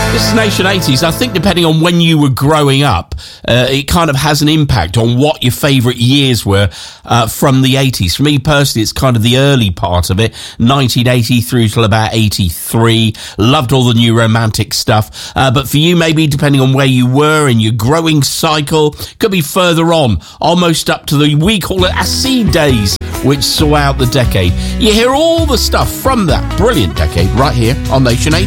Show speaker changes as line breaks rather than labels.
This is Nation 80s. I think depending on when you were growing up, it kind of has an impact on what your favourite years were from the 80s. For me personally, it's kind of the early part of it, 1980 through till about 83. Loved all the new romantic stuff. But for you, maybe depending on where you were in your growing cycle, could be further on, almost up to we call it Acid days, which saw out the decade. You hear all the stuff from that brilliant decade right here on Nation 80.